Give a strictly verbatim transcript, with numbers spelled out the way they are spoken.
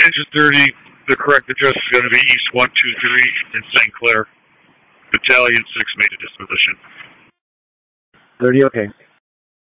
Engine thirty, the correct address is going to be East one two three in Saint Clair. Battalion six made a disposition. thirty, okay.